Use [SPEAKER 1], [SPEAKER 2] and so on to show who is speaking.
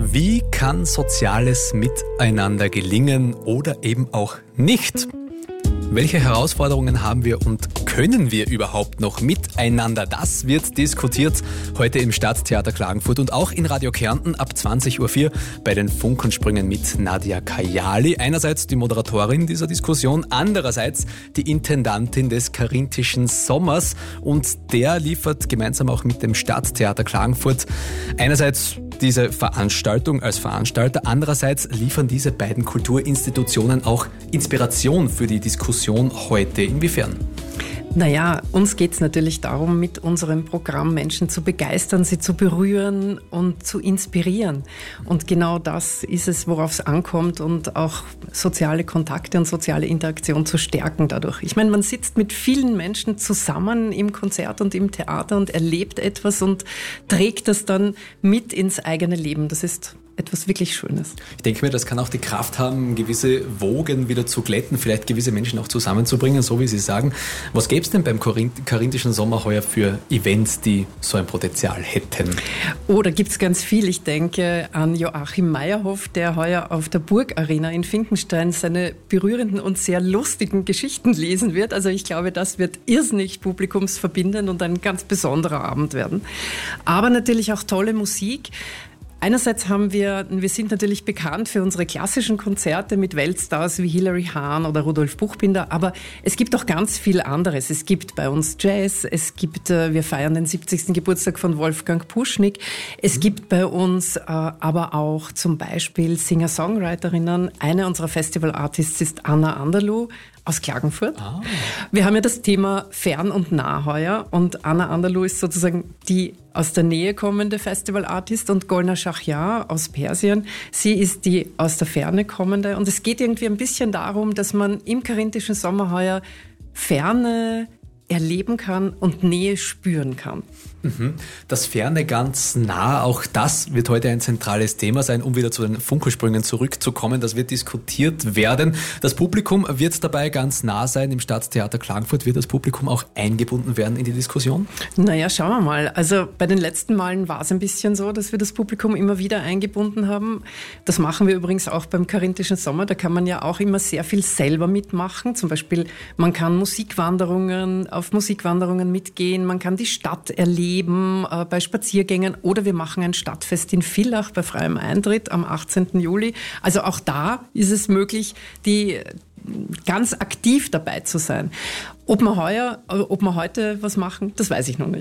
[SPEAKER 1] Wie kann soziales Miteinander gelingen oder eben auch nicht? Welche Herausforderungen haben wir und können wir überhaupt noch miteinander? Das wird diskutiert heute im Stadttheater Klagenfurt und auch in Radio Kärnten ab 20.04 Uhr bei den Funkensprüngen mit Nadia Kayali. Einerseits die Moderatorin dieser Diskussion, andererseits die Intendantin des Carinthischen Sommers, und der liefert gemeinsam auch mit dem Stadttheater Klagenfurt einerseits diese Veranstaltung als Veranstalter, andererseits liefern diese beiden Kulturinstitutionen auch Inspiration für die Diskussion heute. Inwiefern?
[SPEAKER 2] Naja, uns geht es natürlich darum, mit unserem Programm Menschen zu begeistern, sie zu berühren und zu inspirieren. Und genau das ist es, worauf es ankommt, und auch soziale Kontakte und soziale Interaktion zu stärken dadurch. Ich meine, man sitzt mit vielen Menschen zusammen im Konzert und im Theater und erlebt etwas und trägt das dann mit ins eigene Leben. Das ist etwas wirklich Schönes.
[SPEAKER 1] Ich denke mir, das kann auch die Kraft haben, gewisse Wogen wieder zu glätten, vielleicht gewisse Menschen auch zusammenzubringen, so wie Sie sagen. Was gäbe es denn beim Carinthischen Sommer heuer für Events, die so ein Potenzial hätten?
[SPEAKER 2] Oh, da gibt es ganz viel. Ich denke an Joachim Meyerhoff, der heuer auf der Burgarena in Finkenstein seine berührenden und sehr lustigen Geschichten lesen wird. Also ich glaube, das wird irrsinnig publikumsverbindend und ein ganz besonderer Abend werden. Aber natürlich auch tolle Musik. Einerseits wir sind natürlich bekannt für unsere klassischen Konzerte mit Weltstars wie Hilary Hahn oder Rudolf Buchbinder, aber es gibt auch ganz viel anderes. Es gibt bei uns Jazz, wir feiern den 70. Geburtstag von Wolfgang Puschnik, es gibt bei uns aber auch zum Beispiel Singer-Songwriterinnen. Eine unserer Festival-Artists ist Anna Anderluh aus Klagenfurt. Wir haben ja das Thema Fern und Nah heuer, und Anna Anderluh ist sozusagen die aus der Nähe kommende Festival-Artist, und Golnar Shahryar aus Persien, sie ist die aus der Ferne kommende. Und es geht irgendwie ein bisschen darum, dass man im Carinthischen Sommer heuer Ferne erleben kann und Nähe spüren kann.
[SPEAKER 1] Das Ferne ganz nah, auch das wird heute ein zentrales Thema sein, um wieder zu den Funkensprüngen zurückzukommen. Das wird diskutiert werden. Das Publikum wird dabei ganz nah sein. Im Stadttheater Klagenfurt wird das Publikum auch eingebunden werden in die Diskussion?
[SPEAKER 2] Naja, schauen wir mal. Also bei den letzten Malen war es ein bisschen so, dass wir das Publikum immer wieder eingebunden haben. Das machen wir übrigens auch beim Carinthischen Sommer. Da kann man ja auch immer sehr viel selber mitmachen. Zum Beispiel, man kann auf Musikwanderungen mitgehen, man kann die Stadt erleben bei Spaziergängen, oder wir machen ein Stadtfest in Villach bei freiem Eintritt am 18. Juli. Also auch da ist es möglich, ganz aktiv dabei zu sein. Ob wir heute was machen, das weiß ich noch nicht.